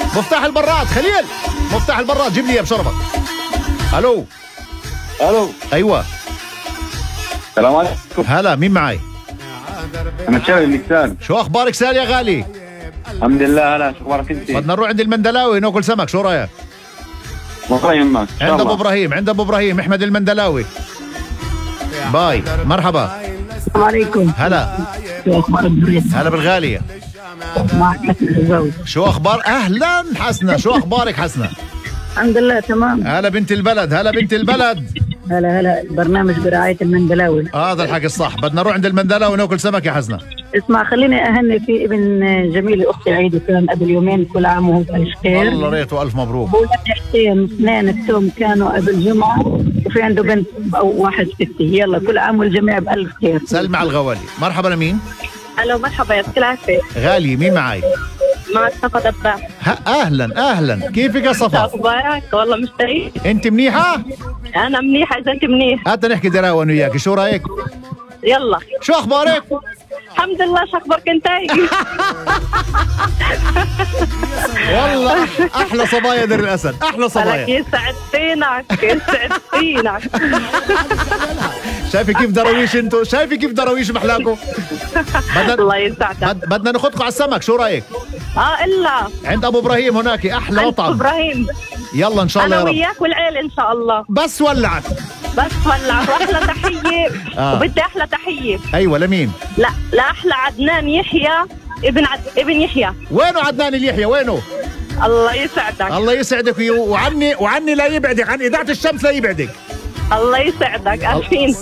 مفتاح البراد خليل، مفتاح البراد جيب لي اياه بشربك. الو. الو. ايوه. السلام عليكم. هلا، مين معي؟ انا شاوي المكسان. شو اخبارك سال يا غالي؟ الحمد لله. هلا، شو اخبارك انت؟ بدنا نروح عند المندلاوي ناكل سمك، شو رايك؟ والله يهمك. عند ابو ابراهيم، عند ابو ابراهيم احمد المندلاوي. باي، مرحبا. السلام عليكم. هلا. شو اخبارك بريس؟ هلا بالغالية. معك حسن الزوج. شو اخبار؟ اهلا حسنة، شو اخبارك حسنة؟ الحمد لله تمام. هلا بنت البلد، هلا بنت البلد. هلا البرنامج برعاية المندلاوي. هذا الحكي الصح، بدنا نروح عند المندلاوي وناكل سمك يا حسنة. اسمع، خليني اهني في ابن جميل اختي عيد، كان قبل يومين، كل عام وهو بألف خير. الله ريته الف مبروك. ولد حسين اثنين التوم كانوا قبل جمعة، وفي عنده بنت او واحد ستي. يلا كل عام والجميع بألف خير. سلمي على الغوالي. مرحبا لمين؟ الو مرحبا، يعطيك العافيه. غالي، مين معي؟ معك صفا دباح. اهلا اهلا، كيفك يا شو صفا؟ اخبارك؟ والله مشتاقين. انت منيحة؟ انا منيحه اذا انت منيح. هات نحكي دراوة انا وياك، شو رايك؟ يلا. شو اخبارك؟ الحمد لله، شو اخبارك انت؟ والله احلى صبايا دير الاسد، احلى لك صبايا. يسعد فينك، يسعد فينك. شايفه كيف دراويش انتو؟ شايفه كيف دراويش محلاكم؟ الله يسعدك. بدنا ناخذكم على السمك، شو رايك؟ الا عند ابو ابراهيم هناك احلى عند مطعم. ابراهيم. يلا ان شاء الله انا يا رب. وياك والعيله ان شاء الله. بس ولعت. بس ولع. واحلى تحيه. وبدي احلى تحيه. ايوه، لمين؟ لا لاحلى عدنان يحيى، ابن يحيى. وينه عدنان اليحيى؟ وينه؟ الله يسعدك. الله يسعدك، وعني لا يبعدك عن اذاعه الشمس، لا يبعدك. الله يسعدك. ألفين.